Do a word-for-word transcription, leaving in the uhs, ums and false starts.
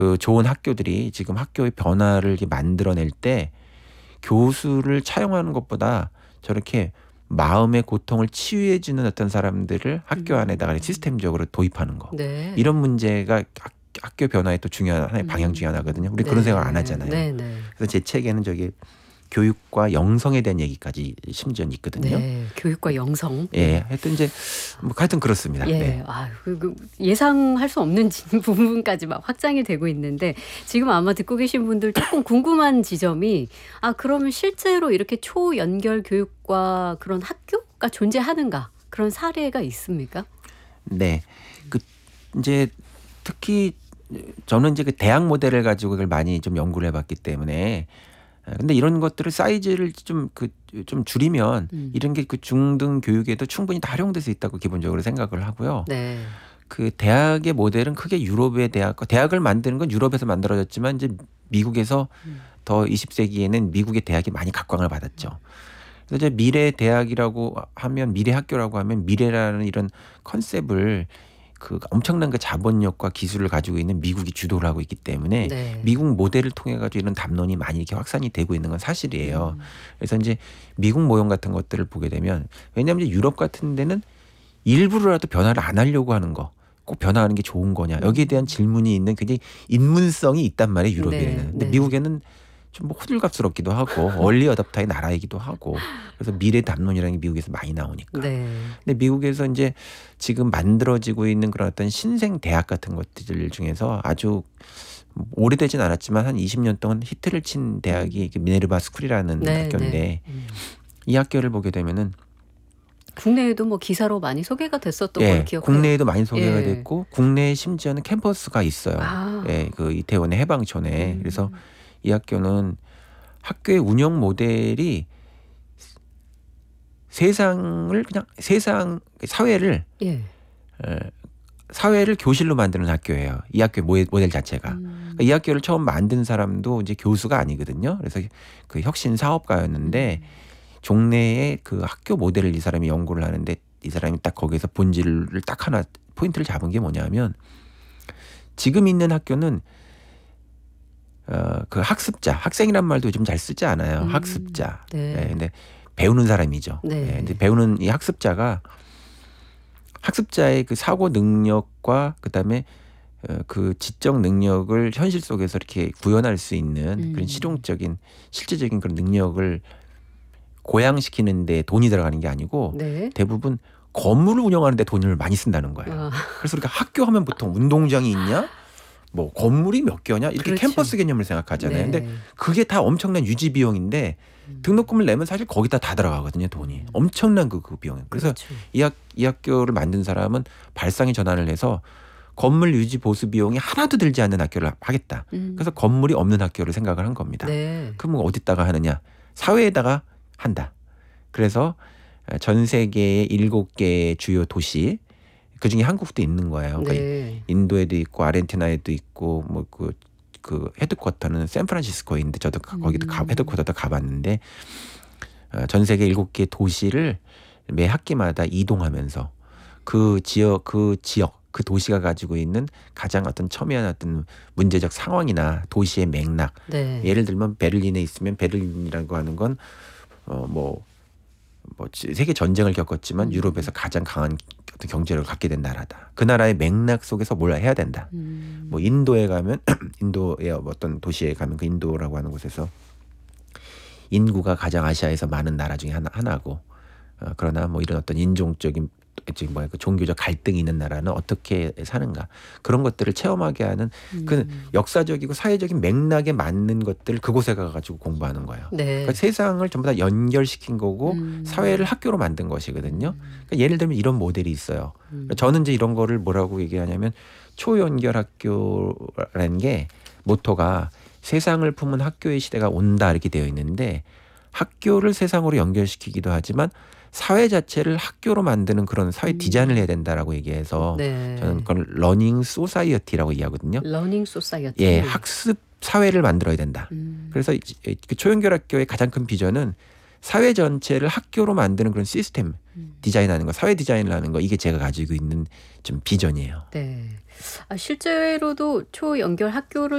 그 좋은 학교들이 지금 학교의 변화를 이렇게 만들어낼 때 교수를 차용하는 것보다 저렇게 마음의 고통을 치유해 주는 어떤 사람들을 학교 안에다가 시스템적으로 도입하는 거. 네. 이런 문제가 학, 학교 변화의 또 중요한 하나의 방향 중에 하나거든요. 우리 그런 네. 생각을 안 하잖아요. 네, 네. 그래서 제 책에는 저기 교육과 영성에 대한 얘기까지 심지어 있거든요. 네, 교육과 영성. 예, 하여튼 이제 뭐 하여튼 그렇습니다. 예, 네. 아, 그, 그 예상할 수 없는 부분까지 막 확장이 되고 있는데 지금 아마 듣고 계신 분들 조금 궁금한 지점이 아 그러면 실제로 이렇게 초연결 교육과 그런 학교가 존재하는가 그런 사례가 있습니까? 네, 그 이제 특히 저는 이제 그 대학 모델을 가지고 그걸 많이 좀 연구를 해봤기 때문에. 근데 이런 것들을 사이즈를 좀 그 좀 줄이면 음. 이런 게 그 중등 교육에도 충분히 다 활용될 수 있다고 기본적으로 생각을 하고요. 네. 그 대학의 모델은 크게 유럽의 대학과 대학을 만드는 건 유럽에서 만들어졌지만 이제 미국에서 음. 더 이십 세기에는 미국의 대학이 많이 각광을 받았죠. 그래서 이제 미래 대학이라고 하면 미래 학교라고 하면 미래라는 이런 컨셉을 그 엄청난 그 자본력과 기술을 가지고 있는 미국이 주도를 하고 있기 때문에 네. 미국 모델을 통해 가지고 이런 담론이 많이 이렇게 확산이 되고 있는 건 사실이에요. 음. 그래서 이제 미국 모형 같은 것들을 보게 되면 왜냐하면 이제 유럽 같은 데는 일부러라도 변화를 안 하려고 하는 거. 꼭 변화하는 게 좋은 거냐. 여기에 대한 질문이 있는 굉장히 인문성이 있단 말이에요. 유럽에는. 네, 근데 네. 미국에는 좀 뭐 호들갑스럽기도 하고 얼리 어답터의 나라이기도 하고 그래서 미래 담론이라는 게 미국에서 많이 나오니까. 네. 근데 미국에서 이제 지금 만들어지고 있는 그런 어떤 신생 대학 같은 것들 중에서 아주 오래되진 않았지만 한 이십 년 동안 히트를 친 대학이 미네르바 스쿨이라는 네, 학교인데 네. 음. 이 학교를 보게 되면은 국내에도 뭐 기사로 많이 소개가 됐었던 예, 걸 기억해요. 국내에도 많이 소개가 예. 됐고 국내에 심지어는 캠퍼스가 있어요. 아. 예, 그 이태원의 해방촌에. 음. 그래서 이 학교는 학교의 운영 모델이 세상을 그냥 세상 사회를 예. 어, 사회를 교실로 만드는 학교예요. 이 학교의 모델, 모델 자체가. 음. 그러니까 이 학교를 처음 만든 사람도 이제 교수가 아니거든요. 그래서 그 혁신 사업가였는데 음. 종래에 그 학교 모델을 이 사람이 연구를 하는데 이 사람이 딱 거기서 본질을 딱 하나 포인트를 잡은 게 뭐냐면 지금 있는 학교는 어, 그 학습자, 학생이란 말도 요즘 잘 쓰지 않아요. 음. 학습자. 네. 예, 근데 배우는 사람이죠. 네. 예, 근데 배우는 이 학습자가 학습자의 그 사고 능력과 그다음에 어, 그 지적 능력을 현실 속에서 이렇게 구현할 수 있는 음. 그런 실용적인 실제적인 그런 능력을 고양시키는 데 돈이 들어가는 게 아니고 네. 대부분 건물을 운영하는 데 돈을 많이 쓴다는 거예요. 아. 그래서 우리가 학교 하면 보통 운동장이 있냐? 뭐 건물이 몇 개냐? 이렇게 그렇죠. 캠퍼스 개념을 생각하잖아요. 네. 근데 그게 다 엄청난 유지 비용인데 음. 등록금을 내면 사실 거기다 다 들어가거든요, 돈이. 엄청난 그, 그 비용. 그래서 그렇죠. 이, 학, 이 학교를 만든 사람은 발상의 전환을 해서 건물 유지 보수 비용이 하나도 들지 않는 학교를 하겠다. 음. 그래서 건물이 없는 학교를 생각을 한 겁니다. 네. 그럼 어디다가 하느냐? 사회에다가 한다. 그래서 전 세계의 일곱 개의 주요 도시 그중에 한국도 있는 거예요. 그러니까 네. 인도에도 있고 아르헨티나에도 있고 뭐 그 그 헤드쿼터는 샌프란시스코인데 저도 거기도 가, 음. 헤드쿼터도 가봤는데 어, 전 세계 일곱 개 도시를 매 학기마다 이동하면서 그 지역 그 지역 그 도시가 가지고 있는 가장 어떤 첨예한 어떤 문제적 상황이나 도시의 맥락. 네. 예를 들면 베를린에 있으면 베를린이라고 하는 건 어 뭐 뭐 세계 전쟁을 겪었지만 음. 유럽에서 가장 강한 어떤 경제를 갖게 된 나라다. 그 나라의 맥락 속에서 뭘 해야 된다. 음. 뭐 인도에 가면 인도의 어떤 도시에 가면 그 인도라고 하는 곳에서 인구가 가장 아시아에서 많은 나라 중에 하나, 하나고 어, 그러나 뭐 이런 어떤 인종적인 지금 뭐야 그 종교적 갈등이 있는 나라는 어떻게 사는가 그런 것들을 체험하게 하는 그 음. 역사적이고 사회적인 맥락에 맞는 것들을 그곳에 가가지고 공부하는 거예요. 네. 그러니까 세상을 전부 다 연결시킨 거고 음. 사회를 학교로 만든 것이거든요. 그러니까 예를 들면 이런 모델이 있어요. 음. 저는 이제 이런 거를 뭐라고 얘기하냐면 초연결 학교라는 게 모토가 세상을 품은 학교의 시대가 온다 이렇게 되어 있는데 학교를 세상으로 연결시키기도 하지만 사회 자체를 학교로 만드는 그런 사회 디자인을 해야 된다라고 얘기해서 네. 저는 그걸 러닝 소사이어티라고 얘기하거든요. 러닝 소사이어티. 예, 학습 사회를 만들어야 된다. 음. 그래서 그 초연결 학교의 가장 큰 비전은 사회 전체를 학교로 만드는 그런 시스템 음. 디자인하는 거, 사회 디자인을 하는 거 이게 제가 가지고 있는 좀 비전이에요. 네. 아, 실제로도 초연결 학교를